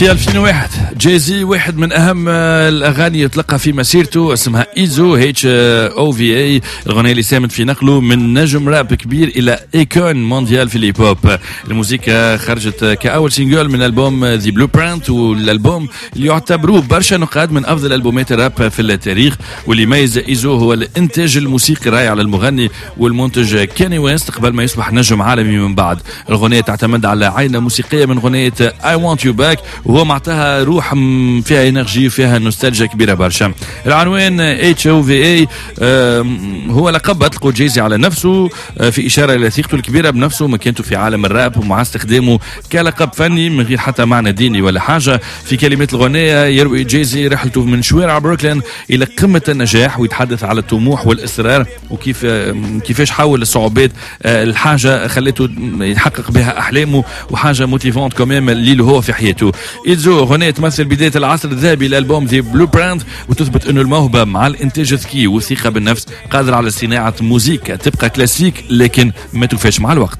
في 2001 جايزي واحد من أهم الأغاني يطلقها في مسيرته اسمها إيزو HOVA، الغنية اللي ساهمت في نقله من نجم راب كبير إلى إيكون مونديال في الهيب هوب. الموسيقى خرجت كأول سينجل من ألبوم ذا بلو برانت، والألبوم اللي يعتبروه برشا نقاد من أفضل ألبومات الراب في التاريخ. واللي يميز إيزو هو الإنتاج الموسيقي الرائع على المغني والمنتج كاني ويست قبل ما يصبح نجم عالمي من بعد. الغنية تعتمد على عينة موسيقية من غنية I Want You Back، وهو معطاها روح فيها انرجي وفيها نوستالجيا كبيره برشا. العنوان HOVA هو لقب اطلقه جايزي على نفسه في اشاره الى ثقته الكبيره بنفسه ومكانته في عالم الراب، ومع استخدامه كلقب فني من غير حتى معنى ديني ولا حاجه. في كلمات الغنيه يروي جايزي رحلته من شوارع بروكلين الى قمه النجاح، ويتحدث على الطموح والاصرار كيفاش حاول الصعوبات الحاجه خلته يحقق بها احلامه، وحاجه موتيفونت كمان اللي هو في حياته. إيزو أغنية تمثل بداية العصر الذهبي لألبوم ذا بلو براند، وتثبت أنه الموهبة مع الإنتاج الذكي والثقة بالنفس قادر على صناعة موسيقى تبقى كلاسيك لكن ما توفاش مع الوقت.